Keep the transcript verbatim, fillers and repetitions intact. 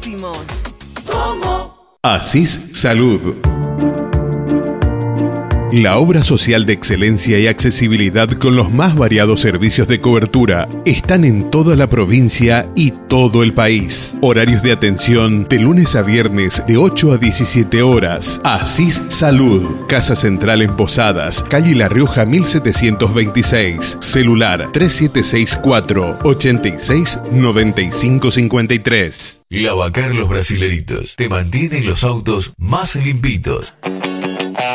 decimos. ¿Cómo? Asís Salud. La obra social de excelencia y accesibilidad con los más variados servicios de cobertura están en toda la provincia y todo el país. Horarios de atención de lunes a viernes de ocho a diecisiete horas. Asís Salud. Casa Central en Posadas, calle La Rioja mil setecientos veintiséis. Celular tres siete seis cuatro, ocho seis, nueve cinco cinco tres. Lavacar los brasileritos te mantienen los autos más limpitos.